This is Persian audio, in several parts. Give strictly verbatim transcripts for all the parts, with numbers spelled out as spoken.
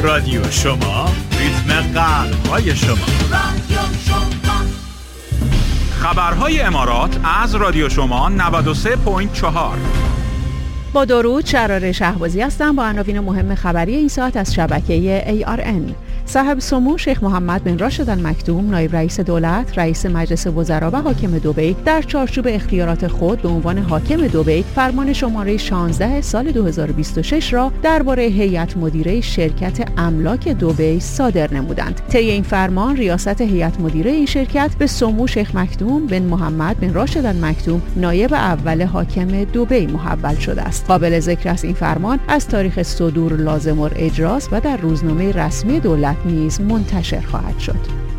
رادیو شما، ریتم قلب‌های شما. رادیو شما. خبرهای امارات از رادیو شما نود و سه و چهار. با درود، شراره شهبازی هستم با عناوین مهم خبری این ساعت از شبکه ای آر ان. صاحب سمو شیخ محمد بن راشد ال مکتوم، نایب رئیس دولت، رئیس مجلس وزرا و حاکم دبی، در چارچوب اختیارات خود به عنوان حاکم دبی فرمان شماره شانزده سال دو هزار و بیست و شش را درباره هیئت مدیره شرکت املاک دبی صادر نمودند. طی این فرمان ریاست هیئت مدیره این شرکت به سمو شیخ مکتوم بن محمد بن راشد ال مکتوم، نایب اول حاکم دبی محول شده است. قابل ذکر است این فرمان از تاریخ صدور لازم الاجراست و در روزنامه رسمی دولت نیز منتشر خواهد شد.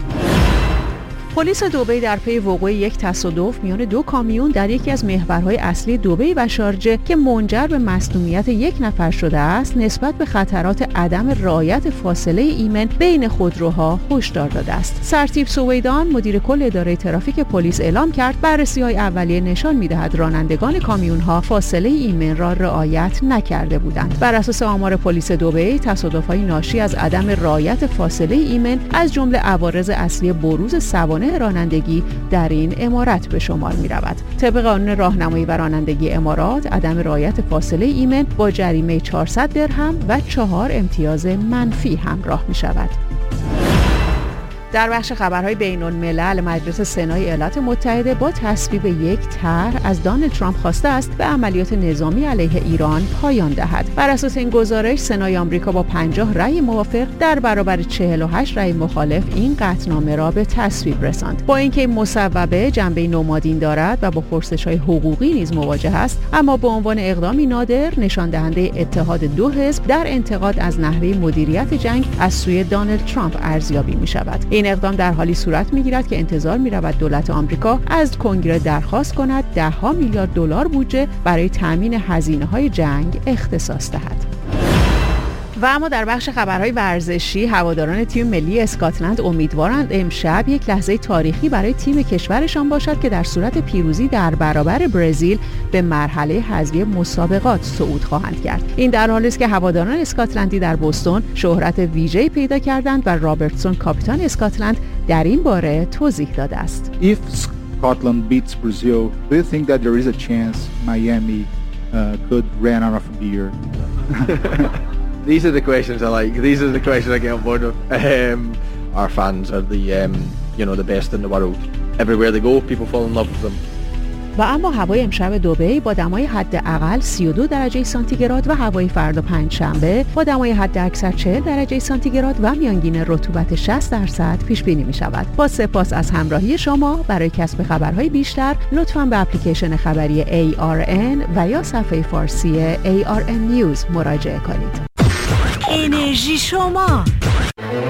پلیس دبی در پی وقوع یک تصادف میان دو کامیون در یکی از محورهای اصلی دبی و شارجه که منجر به مصدومیت یک نفر شده است، نسبت به خطرات عدم رعایت فاصله ایمن بین خودروها هشدار داده است. سرتیپ سویدان، مدیر کل اداره ترافیک پلیس، اعلام کرد بررسی‌های اولیه نشان می‌دهد رانندگان کامیون‌ها فاصله ایمن را رعایت نکرده بودند. بر اساس آمار پلیس دبی، تصادف‌های ناشی از عدم رعایت فاصله ایمن از جمله عوارض اصلی بروز سوانح رانندگی در این امارت به شمار می رود. طبق قانون راهنمایی و رانندگی امارات، عدم رعایت فاصله ایمن با جریمه چهارصد درهم و چهار امتیاز منفی همراه می شود. در بخش خبرهای بین الملل، مجلس سنای ایالات متحده با تصویب یک طرح از دونالد ترامپ خواسته است به عملیات نظامی علیه ایران پایان دهد. بر اساس این گزارش، سنای آمریکا با پنجاه رأی موافق در برابر چهل و هشت رأی مخالف این قطعنامه را به تصویب رساند. با اینکه این مصوبه جنبه نومادین دارد و با پرسش‌های حقوقی نیز مواجه است، اما به عنوان اقدامی نادر نشان دهنده اتحاد دو حزب در انتقاد از نحوه مدیریت جنگ از سوی دونالد ترامپ ارزیابی می‌شود. این اقدام در حالی صورت می‌گیرد که انتظار می‌رود دولت آمریکا از کنگره درخواست کند ده ها میلیارد دلار بودجه برای تامین هزینه‌های جنگ اختصاص دهد. و اما در بخش خبرهای ورزشی، هواداران تیم ملی اسکاتلند امیدوارند امشب یک لحظه تاریخی برای تیم کشورشان باشد که در صورت پیروزی در برابر برزیل به مرحله حذفی مسابقات صعود خواهند کرد. این در حالی است که هواداران اسکاتلندی در بوستون شهرت ویژه‌ای پیدا کردند و رابرتسون، کاپیتان اسکاتلند، در این باره توضیح داده است. If Scotland beats Brazil, do you think that there is a chance Miami uh, could run out of beer? These are the questions I like. These are the questions I get on board with. Um, our fans are the, um, you know, the best in the world. Everywhere they go, people fall in love with them. و اما هوای امشب دبی با دمای حداقل سی و دو درجه سانتیگراد و هوای فردا پنجشنبه با دمای حداکثر چهل درجه سانتیگراد و میانگین رطوبت شصت درصد پیش بینی می شود. با سپاس از همراهی شما. برای کسب خبرهای بیشتر لطفاً به اپلیکیشن خبری ای آر ان و یا صفحه فارسی ای آر ان نیوز مراجعه کنید. انرژی شما